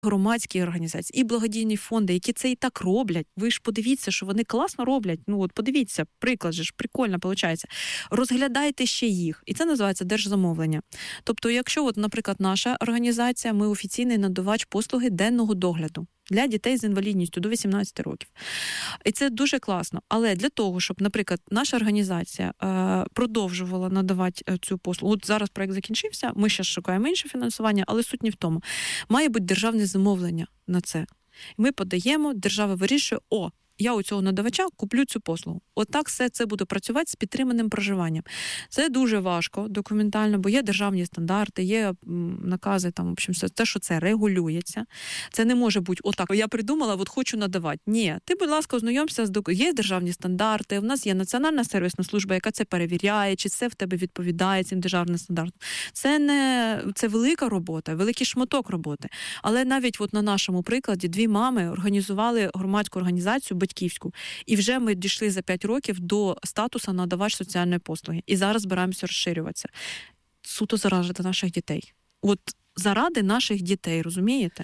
громадські організації, і благодійні фонди, які це і так роблять. Ви ж подивіться, що вони класно роблять. Подивіться, приклад же ж прикольно виходить. Розглядайте ще їх. І це називається держзамовлення. Тобто, якщо, наприклад, наша організація, ми офіційний надавач послуги денного догляду для дітей з інвалідністю до 18 років. І це дуже класно. Але для того, щоб, наприклад, наша організація продовжувала надавати цю послугу, от зараз проєкт закінчився, ми ще шукаємо інше фінансування, але суть не в тому. Має бути державне замовлення на це. Ми подаємо, держава вирішує, я у цього надавача куплю цю послугу. Отак все це буде працювати з підтриманим проживанням. Це дуже важко документально, бо є державні стандарти, є накази, в общем, все те, що це регулюється. Це не може бути отак, я придумала, хочу надавати. Ні, ти, будь ласка, ознайомся є державні стандарти, в нас є Національна сервісна служба, яка це перевіряє, чи це в тебе відповідає цим державним стандартам. Це велика робота, великий шматок роботи. Але навіть на нашому прикладі 2 мами організували громадську організацію батьківську. І вже ми дійшли за 5 років до статусу надавач соціальної послуги. І зараз збираємося розширюватися. Суто заради наших дітей. Заради наших дітей, розумієте?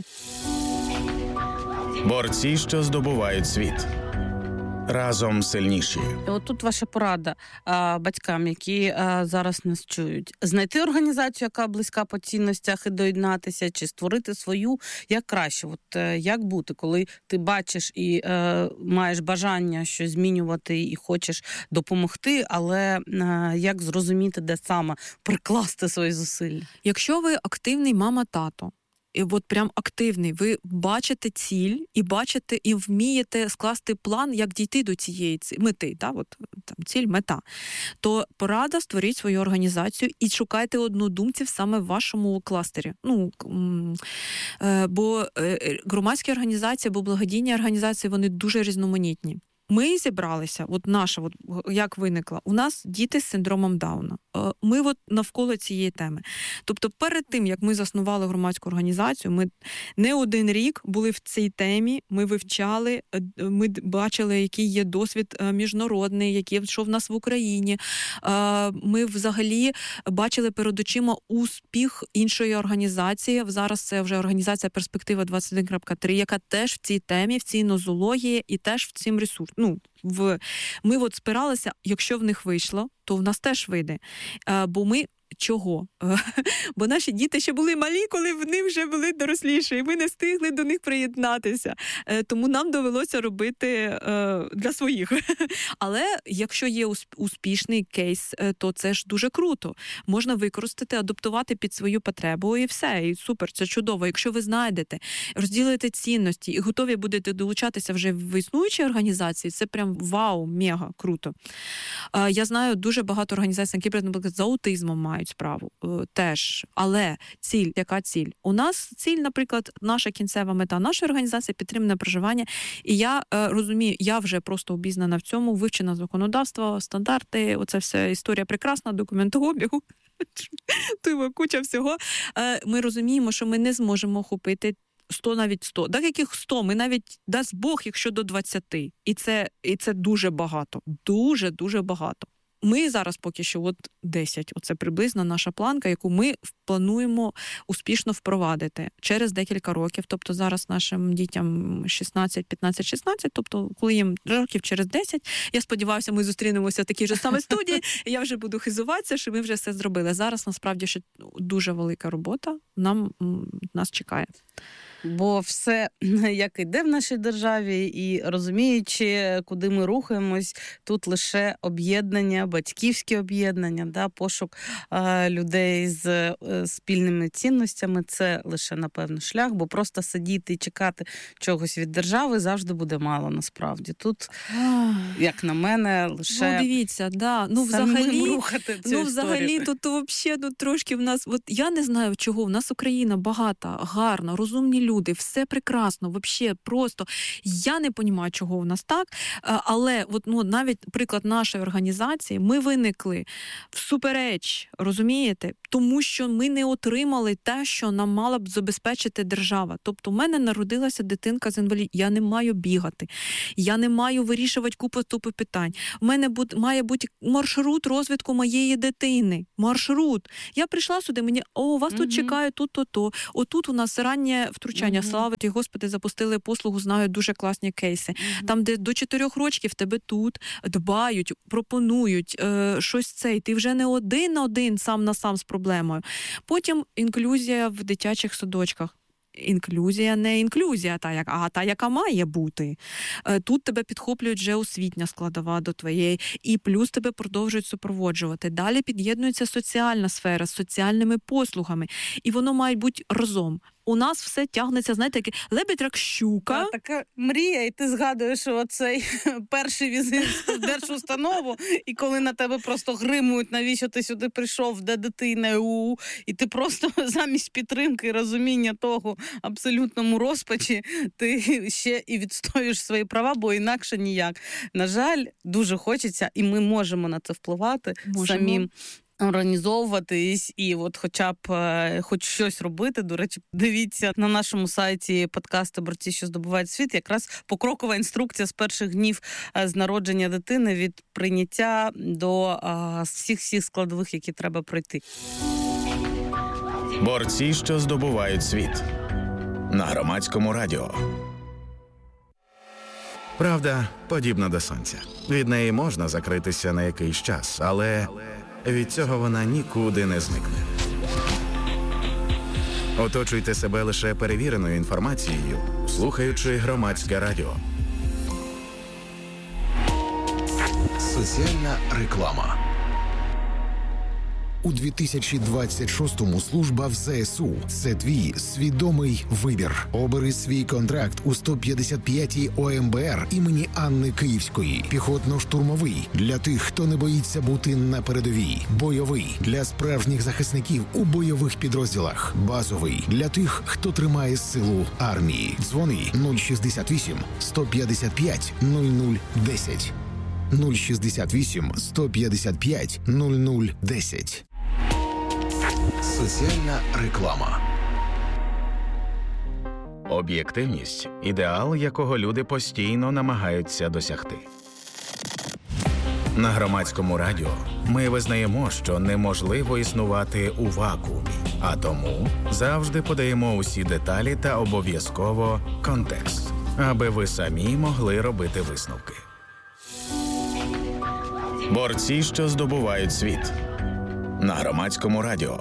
Борці, що здобувають світ. Разом сильніші. Тут ваша порада батькам, які зараз нас чують. Знайти організацію, яка близька по цінностях, і доєднатися, чи створити свою, як краще. Як бути, коли ти бачиш і маєш бажання щось змінювати і хочеш допомогти, але як зрозуміти, де саме прикласти свої зусилля? Якщо ви активний мама-тато, і прям активний, ви бачите ціль і вмієте скласти план, як дійти до цієї мети, ціль, мета, то порада створіть свою організацію і шукайте однодумців саме в вашому кластері. Бо громадські організації або благодійні організації, вони дуже різноманітні. Ми зібралися, наша, як виникла, у нас діти з синдромом Дауна. Ми навколо цієї теми. Тобто перед тим, як ми заснували громадську організацію, ми не 1 рік були в цій темі, ми вивчали, ми бачили, який є досвід міжнародний, що в нас в Україні. Ми взагалі бачили перед очима успіх іншої організації. Зараз це вже організація «Перспектива 21.3», яка теж в цій темі, в цій нозології і теж в цім ресурсі. Ми спиралися, якщо в них вийшло, то в нас теж вийде. Бо ми чого? Бо наші діти ще були малі, коли вони вже були доросліші, і ми не встигли до них приєднатися. Тому нам довелося робити для своїх. Але якщо є успішний кейс, то це ж дуже круто. Можна використати, адаптувати під свою потребу і все. І супер, це чудово. Якщо ви знайдете, розділите цінності і готові будете долучатися вже в існуючі організації, це прям вау, мега, круто. Я знаю дуже багато організацій, які, наприклад, з аутизмом мають справу теж. Але ціль, яка ціль? У нас ціль, наприклад, наша кінцева мета нашої організації – підтримане проживання. І я розумію, я вже просто обізнана в цьому, вивчена законодавство, стандарти, оце все історія прекрасна, документообігу, куча всього. Ми розуміємо, що ми не зможемо охопити 100, навіть 100. Так яких 100? Ми навіть, дасть Бог, якщо до 20. І це дуже багато. Дуже багато. Ми зараз поки що 10. Оце приблизно наша планка, яку ми плануємо успішно впровадити через декілька років. Тобто зараз нашим дітям 16, 15, 16, тобто коли їм років через 10, я сподіваюся, ми зустрінемося в такій же самій студії, і я вже буду хизуватися, що ми вже все зробили. Зараз, насправді, ще дуже велика робота нас чекає. Бо все, як іде в нашій державі, і розуміючи, куди ми рухаємось, тут лише об'єднання, батьківські об'єднання, пошук людей з спільними цінностями – це лише, напевно, шлях, бо просто сидіти і чекати чогось від держави завжди буде мало, насправді. Тут, як на мене, лише дивіться, самим рухати цю історію. Взагалі, тут взагалі трошки в нас, я не знаю чого, в нас Україна багата, гарна, розумні люди, все прекрасно, взагалі просто. Я не розумію, чого в нас так, але навіть приклад нашої організації, ми виникли всупереч, розумієте, тому що ми не отримали те, що нам мала б забезпечити держава. Тобто в мене народилася дитинка з інвалідністю, я не маю бігати, я не маю вирішувати купу питань. У мене має бути маршрут розвитку моєї дитини. Маршрут. Я прийшла сюди, мені, вас тут чекають, тут. Отут у нас раннє втручання навчання. Слава ті, Господи, запустили послугу, знаю дуже класні кейси. Там, де до 4 років тебе тут дбають, пропонують щось це, і ти вже не один на один, сам на сам з проблемою. Потім інклюзія в дитячих садочках. Інклюзія не інклюзія, та, яка має бути. Тут тебе підхоплюють вже освітня складова до твоєї, і плюс тебе продовжують супроводжувати. Далі під'єднується соціальна сфера з соціальними послугами, і воно має бути разом. У нас все тягнеться, знаєте, як лебедь, рак, щука. Така мрія, і ти згадуєш оцей перший візит в держустанову, і коли на тебе просто гримують, навіщо ти сюди прийшов, де дитина, і ти просто замість підтримки і розуміння того абсолютному розпачі, ти ще і відстоюєш свої права, бо інакше ніяк. На жаль, дуже хочеться, і ми можемо на це впливати самим. Організовуватись і от хоча б хоч щось робити. До речі, дивіться на нашому сайті подкасту «Борці, що здобувають світ», якраз покрокова інструкція з перших днів з народження дитини від прийняття до всіх складових, які треба пройти. Борці, що здобувають світ. На Громадському радіо. Правда подібна до сонця. Від неї можна закритися на якийсь час, але від цього вона нікуди не зникне. Оточуйте себе лише перевіреною інформацією, слухаючи Громадське радіо. Соціальна реклама. У 2026-му служба в ЗСУ – це твій свідомий вибір. Обери свій контракт у 155-й ОМБР імені Анни Київської. Піхотно-штурмовий – для тих, хто не боїться бути на передовій. Бойовий – для справжніх захисників у бойових підрозділах. Базовий – для тих, хто тримає силу армії. Дзвони 068 155 0010. 068 155 0010. Соціальна реклама. Об'єктивність – ідеал, якого люди постійно намагаються досягти. На Громадському радіо ми визнаємо, що неможливо існувати у вакуумі, а тому завжди подаємо усі деталі та обов'язково контекст, аби ви самі могли робити висновки. Борці, що здобувають світ. На Громадському радіо.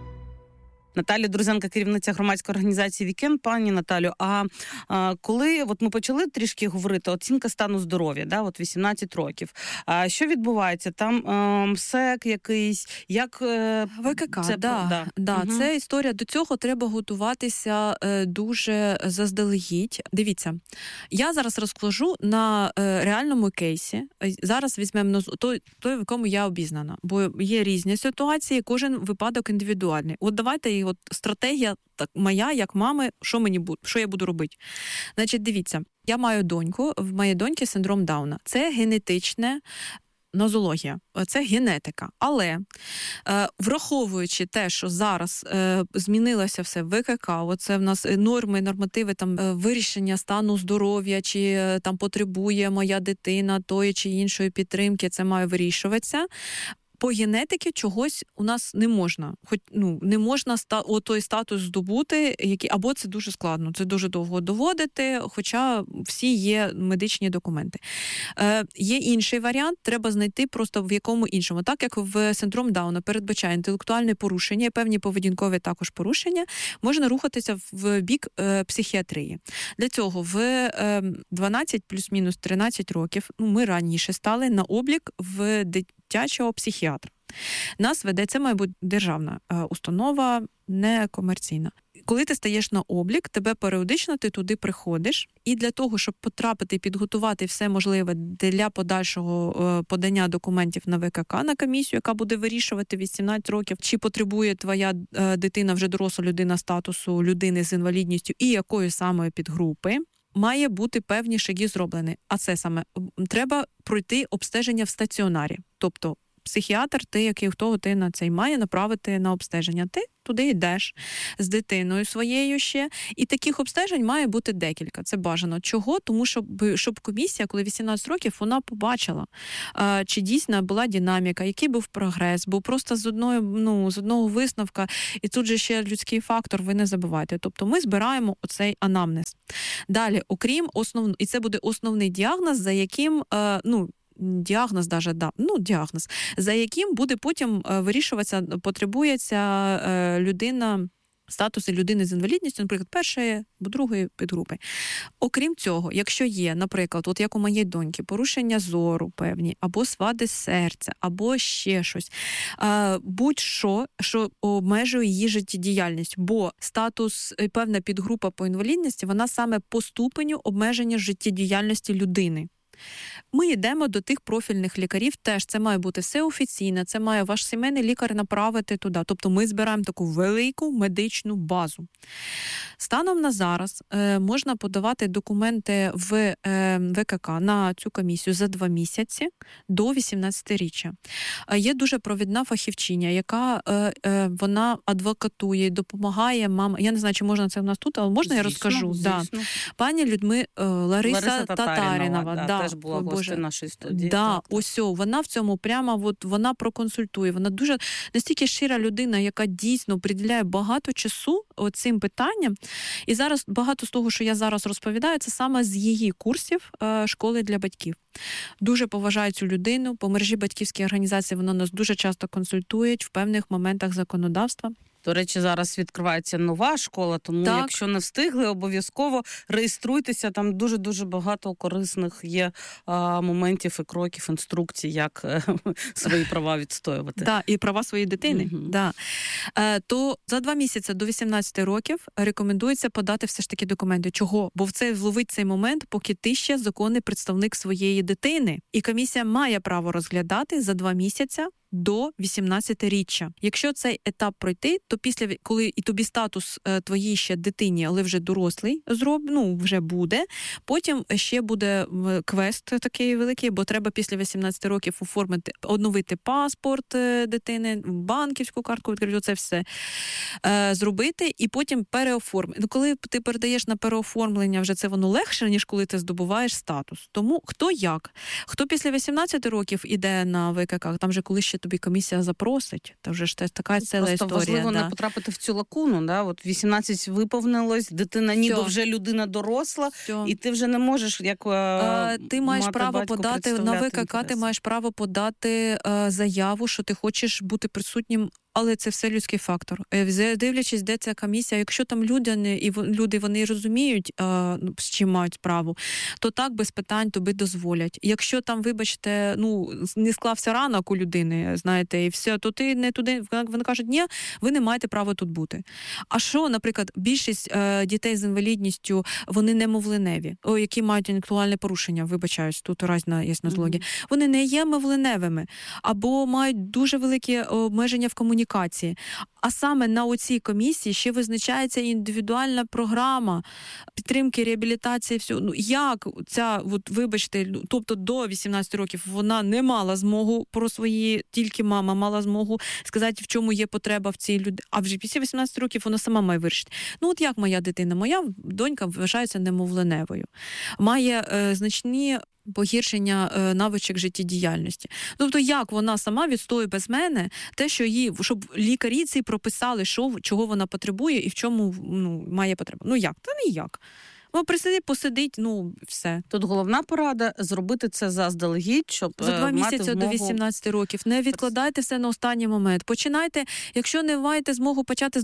Наталя Друзенко, керівниця громадської організації «Вікенд». Пані Наталю, коли от ми почали трішки говорити, оцінка стану здоров'я, да, от 18 років, що відбувається? Там МСЕК якийсь, як... ВКК, це історія. До цього треба готуватися дуже заздалегідь. Дивіться, я зараз розкажу на реальному кейсі. Зараз візьмемо той, в якому я обізнана, бо є різні ситуації, кожен випадок індивідуальний. От давайте от стратегія так моя, як мами, що я буду робити. Значить, дивіться, я маю доньку, в моїй доньки синдром Дауна. Це генетичне нозологія, це генетика. Але враховуючи те, що зараз змінилося все в ВКК, оце в нас норми, нормативи, там вирішення стану здоров'я, чи там потребує моя дитина тої чи іншої підтримки, це має вирішуватися. По генетиці чогось у нас не можна. Не можна той статус здобути, або це дуже складно, це дуже довго доводити, хоча всі є медичні документи. Є інший варіант, треба знайти просто в якому іншому. Так як в синдром Дауна передбачає інтелектуальне порушення і певні поведінкові також порушення, можна рухатися в бік психіатрії. Для цього в 12 плюс-мінус 13 років, ми раніше стали на облік в дитячого психіатра. Нас веде, це має бути державна установа, не комерційна. Коли ти стаєш на облік, тебе періодично, ти туди приходиш, і для того, щоб потрапити і підготувати все можливе для подальшого подання документів на ВКК, на комісію, яка буде вирішувати 18 років, чи потребує твоя дитина, вже доросла людина, статусу людини з інвалідністю і якої саме підгрупи, має бути певні шаги зроблені. А це саме, треба пройти обстеження в стаціонарі. Тобто психіатр, хто ти на цей має направити на обстеження. Ти туди йдеш з дитиною своєю ще. І таких обстежень має бути декілька. Це бажано. Чого? Тому щоб комісія, коли 18 років, вона побачила, чи дійсно була динаміка, який був прогрес, бо просто з одного висновка, і тут же ще людський фактор, ви не забувайте. Тобто ми збираємо оцей анамнез. Далі, окрім і це буде основний діагноз, за яким, діагноз, за яким буде потім вирішуватися, потребується людина, статуси людини з інвалідністю, наприклад, першої або другої підгрупи. Окрім цього, якщо є, наприклад, от як у моєї доньки, порушення зору певні, або свади серця, або ще щось, будь-що, що обмежує її життєдіяльність, бо статус, певна підгрупа по інвалідності, вона саме по ступеню обмеження життєдіяльності людини. Ми йдемо до тих профільних лікарів, теж це має бути все офіційно, це має ваш сімейний лікар направити туди. Тобто ми збираємо таку велику медичну базу. Станом на зараз можна подавати документи в ВКК на цю комісію за 2 місяці до 18-річчя. Є дуже провідна фахівчиня, яка вона адвокатує, допомагає мамам. Я не знаю, чи можна це в нас тут, але можна я розкажу? Звісно. Да. Пані Лариса Татарінова. Теж була гостею нашої студії. Ось вона в цьому прямо вона проконсультує. Вона дуже настільки щира людина, яка дійсно приділяє багато часу цим питанням. І зараз багато з того, що я зараз розповідаю, це саме з її курсів школи для батьків. Дуже поважаю цю людину. По мережі батьківських організацій вона нас дуже часто консультує в певних моментах законодавства. До речі, зараз відкривається нова школа, тому якщо не встигли, обов'язково реєструйтеся. Там дуже-дуже багато корисних є моментів і кроків, інструкцій, як свої права відстоювати. Так, і права своєї дитини. То за 2 місяці до 18 років рекомендується подати все ж таки документи. Чого? Бо вловить цей момент, поки ти ще законний представник своєї дитини. І комісія має право розглядати за 2 місяці до 18-річчя. Якщо цей етап пройти, то коли і тобі статус твоїй ще дитині, але вже дорослий, вже буде, потім ще буде квест такий великий, бо треба після 18 років оновити паспорт дитини, банківську картку відкрити, це все зробити, і потім переоформити. Коли ти передаєш на переоформлення, вже це воно легше, ніж коли ти здобуваєш статус. Тому хто як? Хто після 18 років іде на ВКК, там же коли ще тобі комісія запросить, то вже ж така ціла історія. Просто важливо не потрапити в цю лакуну, От 18 виповнилось, дитина ніби вже людина доросла, і ти вже не можеш ти маєш право подати на ВКК, ти маєш право подати заяву, що ти хочеш бути присутнім. Але це все людський фактор. Дивлячись, де ця комісія, якщо там люди вони розуміють, з чим мають справу, то так, без питань тобі дозволять. Якщо там, вибачте, не склався ранок у людини, знаєте, і все, то ти не туди, вони кажуть, ні, ви не маєте права тут бути. А що, наприклад, більшість дітей з інвалідністю, вони немовленеві, які мають інтелектуальне порушення, вибачаюсь, тут разна яснозлогі, вони не є мовленевими, або мають дуже великі обмеження в комунікації. А саме на оцій комісії ще визначається індивідуальна програма підтримки, реабілітації, всього. Як ця, вибачте, тобто до 18 років вона не мала змогу тільки мама мала змогу сказати, в чому є потреба в цій людині. А вже після 18 років вона сама має вирішити. Як моя дитина? Моя донька вважається немовленевою. Має значні погіршення навичок життєдіяльності. Тобто, як вона сама відстоює без мене те, що щоб лікарі ці прописали, чого вона потребує і в чому має потребу. Як? Та ніяк. Посидить, все. Тут головна порада – зробити це заздалегідь, щоб за 2 місяці змогу... до 18 років. Не відкладайте все на останній момент. Починайте, якщо не маєте змогу почати з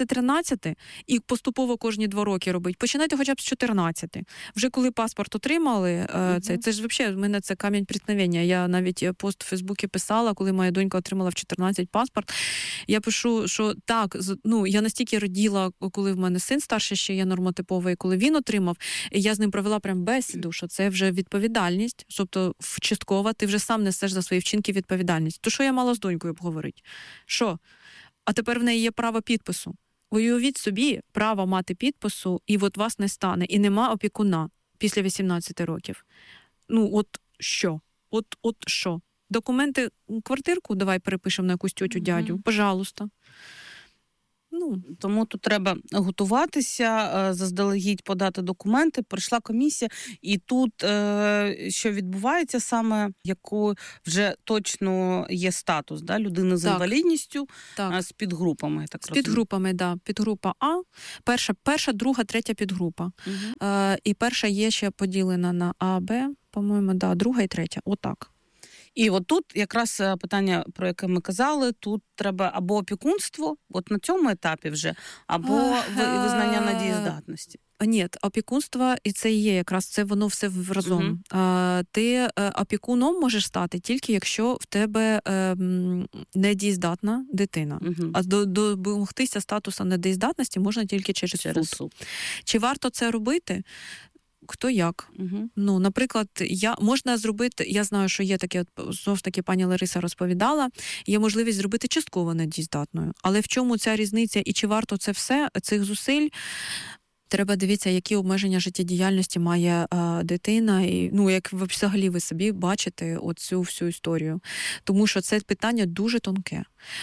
12-13 і поступово кожні 2 роки робити, починайте хоча б з 14. Вже коли паспорт отримали, це ж взагалі в мене це камінь преткновення. Я навіть пост у Фейсбуці писала, коли моя донька отримала в 14 паспорт. Я пишу, що так, я настільки раділа, коли в мене син старший ще є нормотиповий, коли він отримав, я з ним провела прям бесіду, що це вже відповідальність, тобто часткова, ти вже сам несеш за свої вчинки відповідальність. То що я мала з донькою обговорити? Що? А тепер в неї є право підпису. Уявіть собі право мати підпису, і вас не стане, і нема опікуна після 18 років. Що? Що? Документи, квартирку давай перепишемо на якусь тьотю, дядю, пожалуйста. Тому тут треба готуватися, заздалегідь подати документи, прийшла комісія, і тут що відбувається саме, який вже точно є статус, да? Людина з інвалідністю, з підгрупами. Так з підгрупами, да. Підгрупа А, перша, друга, третя підгрупа. І перша є ще поділена на А, Б, по-моєму, да, друга і третя, отак. І от тут якраз питання, про яке ми казали, тут треба або опікунство, от на цьому етапі вже, або визнання недієздатності. Ні, опікунство, і це є якраз, це воно все разом. Ти опікуном можеш стати тільки, якщо в тебе недієздатна дитина. А домогтися статусу недієздатності можна тільки через суд. Чи варто це робити? Хто як. Наприклад, можна зробити, я знаю, що є таке, знову ж таки, пані Лариса розповідала, є можливість зробити частково недієздатною. Але в чому ця різниця і чи варто це все, цих зусиль? Треба дивитися, які обмеження життєдіяльності має дитина, і як взагалі ви собі бачите оцю всю історію. Тому що це питання дуже тонке.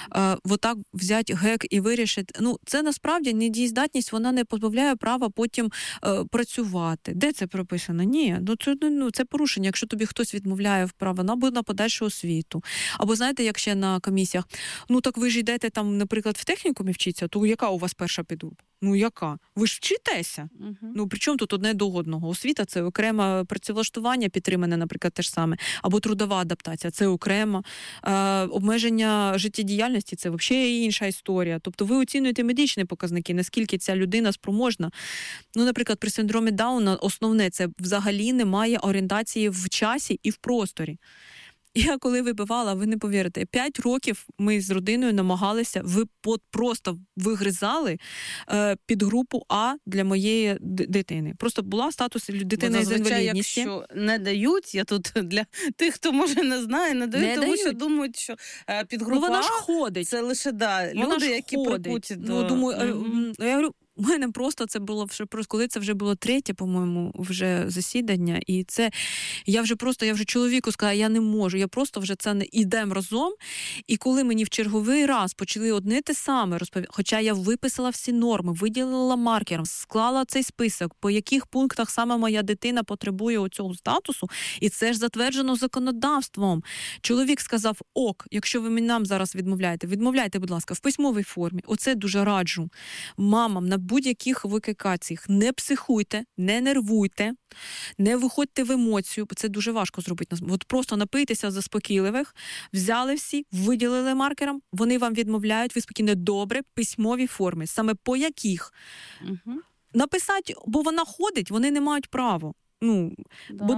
Отак взяти гек і вирішити. Це насправді недієздатність, вона не позбавляє права потім працювати. Де це прописано? Ні, це порушення. Якщо тобі хтось відмовляє в право на подальшу освіту. Або знаєте, як ще на комісіях, так ви ж йдете там, наприклад, в технікумі вчитися, то яка у вас перша підгрупа? Яка? Ви ж вчитеся? При чому тут одне до одного? Освіта – це окреме працевлаштування, підтримане, наприклад, те ж саме. Або трудова адаптація – це окремо. Обмеження життєдіяльності – це взагалі інша історія. Тобто ви оцінюєте медичні показники, наскільки ця людина спроможна. Наприклад, при синдромі Дауна основне – це взагалі немає орієнтації в часі і в просторі. Я коли вибивала, ви не повірите, 5 років ми з родиною намагалися, просто вигризали підгрупу А для моєї дитини. Просто була статус дитини з інвалідністю. Якщо не дають, я тут для тих, хто може не знає, не дають, тому що думають, що підгрупа вона ж А ходить. Це лише люди, які припуті до... Думаю, я говорю, у мене просто це було коли це вже було третє, по-моєму, вже засідання, і це я вже чоловіку сказала, я не можу, я просто вже це не ідемо разом. І коли мені в черговий раз почали одне те саме розповідати, хоча я виписала всі норми, виділила маркером, склала цей список, по яких пунктах саме моя дитина потребує оцього статусу, і це ж затверджено законодавством. Чоловік сказав: ок, якщо ви нам зараз відмовляйте, будь ласка, в письмовій формі. Оце дуже раджу мамам на будь-яких викликаціях. Не психуйте, не нервуйте, не виходьте в емоцію, бо це дуже важко зробити. От просто напийтеся заспокійливих, взяли всі, виділили маркером, вони вам відмовляють, ви спокійно, добре, письмові форми. Саме по яких? Написати, бо вона ходить, вони не мають права. Будь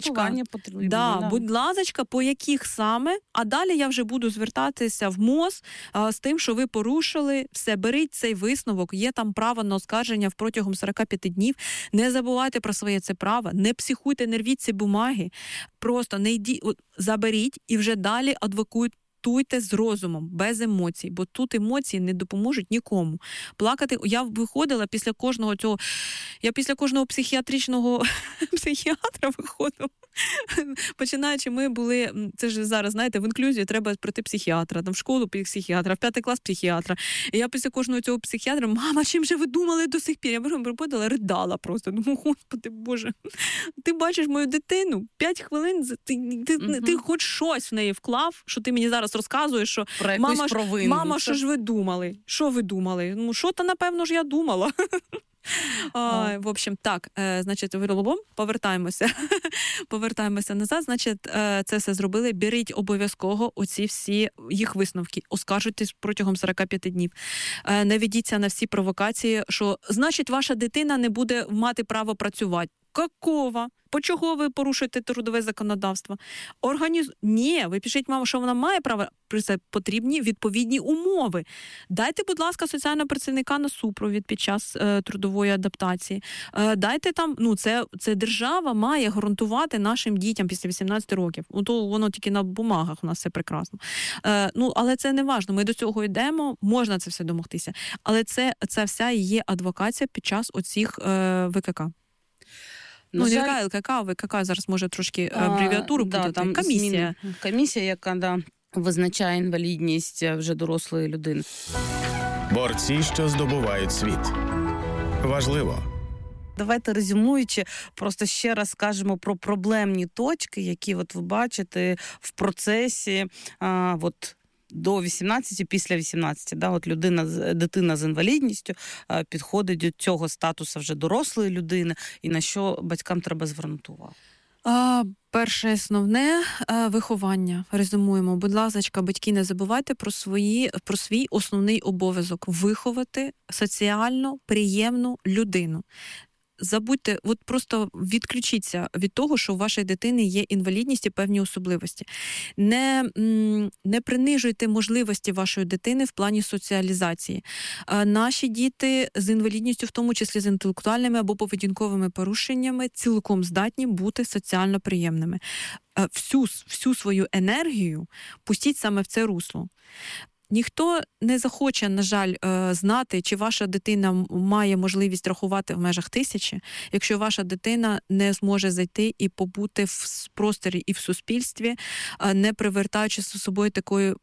лазочка, по яких саме, а далі я вже буду звертатися в МОЗ з тим, що ви порушили, все, беріть цей висновок, є там право на оскарження протягом 45 днів, не забувайте про своє це право, не психуйте, не рвіть ці бумаги, просто не йдіть, заберіть і вже далі адвокуйте з розумом, без емоцій, бо тут емоції не допоможуть нікому. Плакати, я виходила після кожного психіатричного психіатра виходила. Починаючи, ми були, це ж зараз, знаєте, в інклюзії треба пройти психіатра, там в школу психіатра, в 5 клас психіатра. І я після кожного цього психіатра: мама, чим же ви думали до сих пір? Я приходила, ридала просто. Думаю, Господи Боже, ти бачиш мою дитину, 5 хвилин, ти хоч щось в неї вклав, що ти мені зараз розказуєш, що мама, що ж ви думали? Що ви думали? Що-то, напевно ж, я думала. В общем, так, значить, повертаємося назад, значить, це все зробили, беріть обов'язково оці всі їх висновки, оскаржуйтесь протягом 45 днів, не ведіться на всі провокації, що, значить, ваша дитина не буде мати право працювати. Какого? По чого ви порушуєте трудове законодавство? Ні, ви пишіть, мама, що вона має право, це потрібні відповідні умови. Дайте, будь ласка, соціального працівника на супровід під час трудової адаптації. Дайте там, це держава має гарантувати нашим дітям після 18 років. То воно тільки на бумагах у нас все прекрасно. Але це не важливо. Ми до цього йдемо, можна це все домогтися. Але це вся є адвокація під час оцих ВКК. Ну, не яка ЛКК, а ВКК зараз може трошки абревіатуру путати. Там комісія. Комісія, яка визначає інвалідність вже дорослої людини. Борці, що здобувають світ. Важливо. Давайте, резюмуючи, просто ще раз скажемо про проблемні точки, які ви бачите в процесі до 18, після 18. Дитина з інвалідністю підходить до цього статусу вже дорослої людини, і на що батькам треба звернути увагу. Перше основне виховання. Резюмуємо. Будь ласка, батьки, не забувайте про свій основний обов'язок – виховати соціально приємну людину. Забудьте, просто відключіться від того, що у вашої дитини є інвалідність і певні особливості. Не принижуйте можливості вашої дитини в плані соціалізації. Наші діти з інвалідністю, в тому числі з інтелектуальними або поведінковими порушеннями, цілком здатні бути соціально приємними. Всю свою енергію пустіть саме в це русло. Ніхто не захоче, на жаль, знати, чи ваша дитина має можливість рахувати в межах 1000, якщо ваша дитина не зможе зайти і побути в просторі і в суспільстві, не привертаючи з собою такої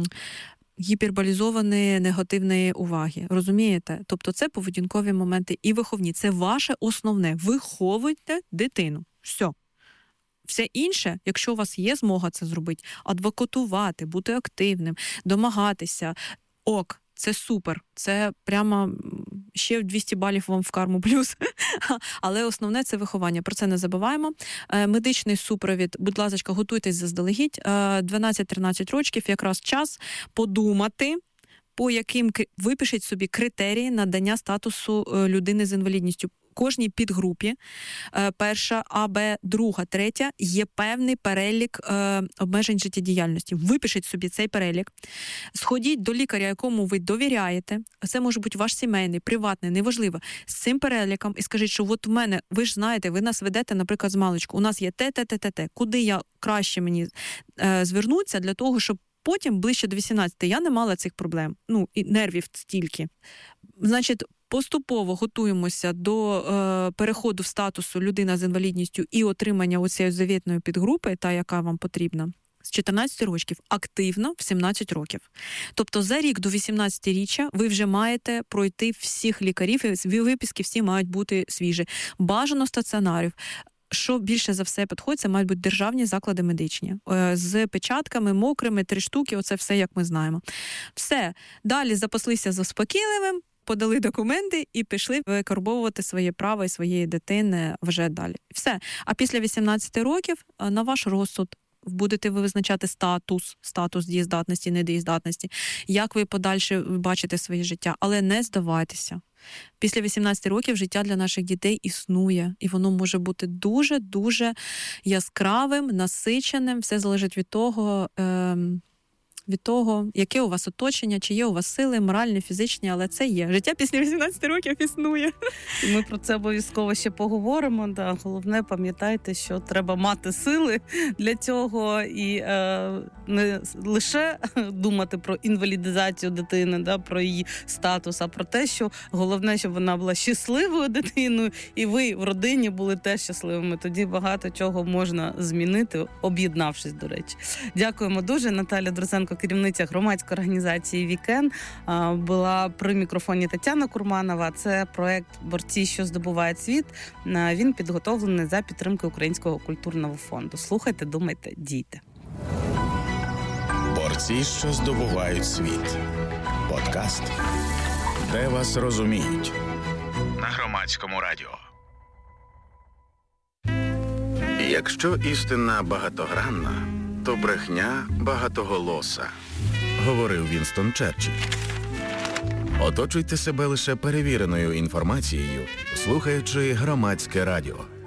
гіперболізованої негативної уваги. Розумієте? Тобто це поведінкові моменти і виховні. Це ваше основне. Виховуйте дитину. Все інше, якщо у вас є змога це зробити, адвокатувати, бути активним, домагатися, це супер. Це прямо ще 200 балів вам в карму плюс. Але основне – це виховання. Про це не забуваємо. Медичний супровід, будь ласка, готуйтесь заздалегідь. 12-13 років якраз час подумати, по яким випишіть собі критерії надання статусу людини з інвалідністю. Кожній підгрупі, перша, А, Б, друга, третя, є певний перелік обмежень життєдіяльності. Випишіть собі цей перелік, сходіть до лікаря, якому ви довіряєте, це може бути ваш сімейний, приватний, неважливо, з цим переліком, і скажіть, що от в мене, ви ж знаєте, ви нас ведете, наприклад, з маличку, у нас є те, куди я краще мені звернутися для того, щоб потім, ближче до 18, я не мала цих проблем, і нервів стільки. Значить, поступово готуємося до переходу в статусу людина з інвалідністю і отримання оцієї завітної підгрупи, та, яка вам потрібна, з 14 років, активно в 17 років. Тобто за рік до 18-річчя ви вже маєте пройти всіх лікарів, і виписки всі мають бути свіжі. Бажано стаціонарів. Що більше за все підходить, це мають бути державні заклади медичні. З печатками, мокрими, 3 штуки, оце все, як ми знаємо. Все. Далі запаслися заспокійливим, подали документи і пішли викарбовувати своє право і своєї дитини вже далі. Все. А після 18 років на ваш розсуд будете ви визначати статус дієздатності, недієздатності, як ви подальше бачите своє життя. Але не здавайтеся. Після 18 років життя для наших дітей існує, і воно може бути дуже-дуже яскравим, насиченим. Все залежить від того, яке у вас оточення, чи є у вас сили, моральні, фізичні, але це є. Життя після 18 років існує. І ми про це обов'язково ще поговоримо. Головне, пам'ятайте, що треба мати сили для цього і не лише думати про інвалідизацію дитини, про її статус, а про те, що головне, щоб вона була щасливою дитиною, і ви в родині були теж щасливими. Тоді багато чого можна змінити, об'єднавшись, до речі. Дякуємо дуже. Наталя Друзенко, керівниця громадської організації «Вікен», була при мікрофоні Тетяна Курманова. Це проект «Борці, що здобувають світ». Він підготовлений за підтримки Українського культурного фонду. Слухайте, думайте, дійте. Борці, що здобувають світ. Подкаст, де вас розуміють. На Громадському радіо. Якщо істина багатогранна, то брехня багатоголоса, говорив Вінстон Черчилль. Оточуйте себе лише перевіреною інформацією, слухаючи Громадське радіо.